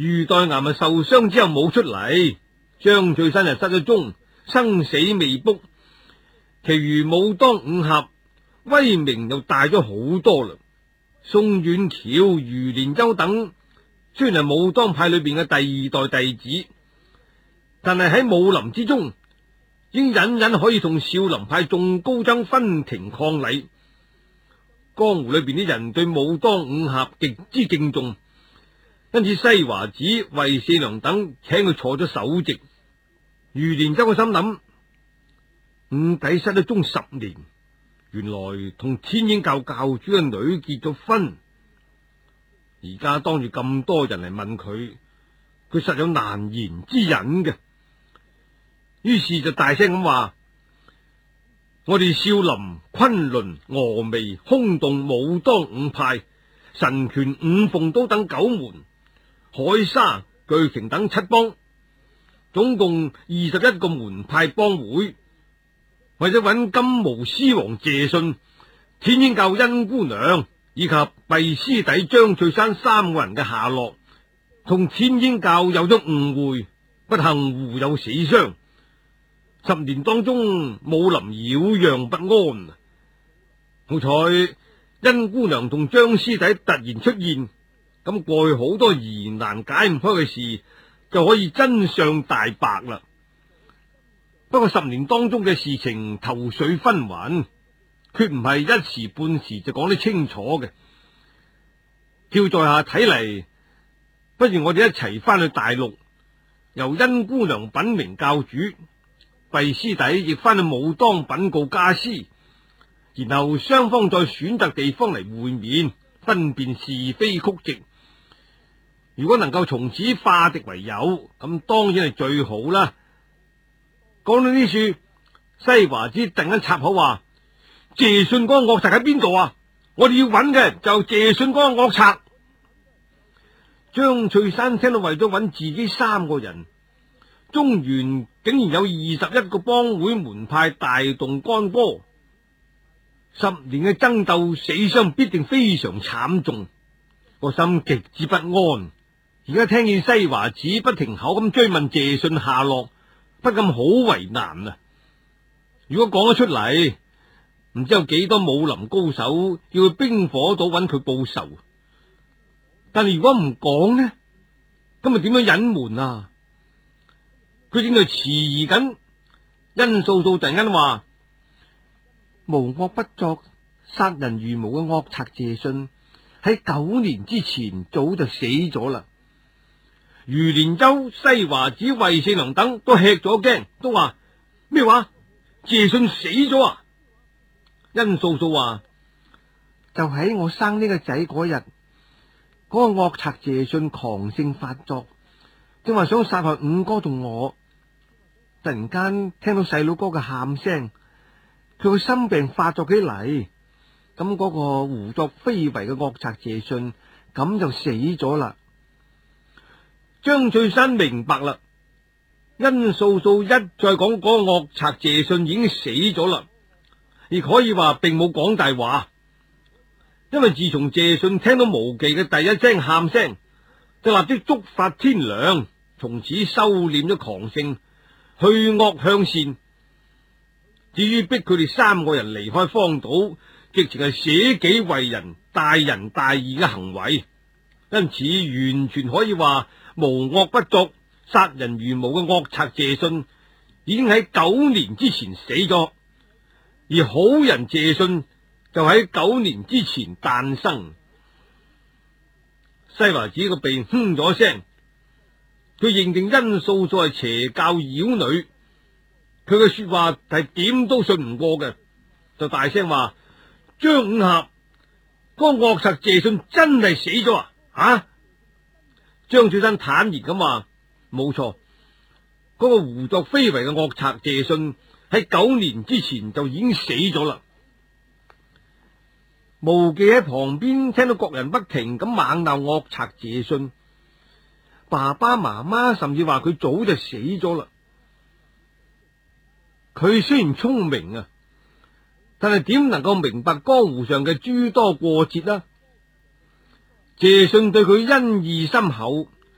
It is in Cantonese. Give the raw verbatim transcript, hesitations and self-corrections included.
余代岩啊受傷之後冇出嚟，張翠山就失咗蹤，生死未卜。其餘武當五俠威名又大咗好多啦。宋遠橋、余連洲等雖然係武當派裏邊嘅第二代弟子，但係喺武林之中，已經隱隱可以同少林派眾高僧分庭抗禮。江湖裏邊啲人對武當五俠極之敬重，因此西華子、衛四娘等請佢坐咗首席。余連洲嘅心諗，五弟失咗蹤十年，原來同天鷹教教主嘅女結咗婚，而家當住咁多人嚟問佢，佢實有難言之隱嘅。於是就大聲咁話：我哋少林、崑崙、峨眉、空洞、武當五派、神拳、五鳳刀等九門、海沙、巨瓊等七幫，總共二十一個門派幫會，為咗揾金毛獅王謝遜、天鷹教甄姑娘以及弊師弟張翠山三個人嘅下落，同天鷹教有咗誤會，不幸互有死傷。十年當中，武林擾攘不安。好彩甄姑娘同張師弟突然出現，咁過去好多疑難解唔開嘅事就可以真相大白啦。不過十年當中嘅事情頭緒紛紜，決唔係一時半時就講得清楚嘅。照在下睇嚟，不如我哋一齊翻去大陸，由甄姑娘稟明教主，弊師弟亦翻去武當稟告家師，然後雙方再選擇地方嚟會面，分辨是非曲直。如果能夠從此化敵為友，咁當然係最好啦。講到呢處，西華子突然間插口話：謝遜嗰個惡賊喺邊度啊？我哋要揾嘅就謝遜嗰個惡賊。張翠山聽到為咗揾自己三個人，中原竟然有二十一個幫會門派大動干戈，十年嘅爭鬥，死傷必定非常慘重，個心極之不安。而家聽見西華子不停口咁追問謝遜下落，不禁好為難啊！如果講咗出嚟，唔知有幾多武林高手要去冰火島揾佢報仇。但係如果唔講呢，咁咪點樣隱瞞啊？佢正在遲疑緊，殷素素突然間話：無惡不作、殺人如無嘅惡賊謝遜喺九年之前早就死咗啦。余連洲、西華子、衛四郎等都吃咗驚，都話咩話？謝遜死咗啊？殷素素話：就喺我生呢個仔嗰日，嗰、那個惡賊謝遜狂性發作，正話想殺害五哥同我。突然間聽到細佬哥嘅喊聲，佢個心病發作起嚟，咁嗰個胡作非為嘅惡賊謝遜咁就死咗啦。張翠山明白啦，殷素素一再講嗰個惡賊謝遜已經死咗啦，亦可以話並冇講大話，因為自從謝遜聽到無忌嘅第一聲喊聲，就立即觸發天良，從此收斂咗狂性，去惡向善。至於逼佢哋三個人離開荒島，直情係捨己為人、大仁大義嘅行為，因此完全可以話無惡不作、殺人如無嘅惡賊謝遜已經喺九年之前死咗，而好人謝遜就喺九年之前誕生。西華子個鼻哼咗聲，佢認定殷素素係邪教妖女，佢嘅說話係點都信唔過嘅，就大聲話：張五俠，嗰個惡賊謝遜真係死咗啊！啊！張翠山坦然咁話：冇錯，嗰個胡作非為嘅惡賊謝遜喺九年之前就已經死咗啦。無忌喺旁邊聽到各人不停咁猛鬧惡賊謝遜，爸爸媽媽甚至話佢早就死咗啦。佢雖然聰明啊，但係點能夠明白江湖上嘅諸多過節呢？謝遜對佢恩義深厚，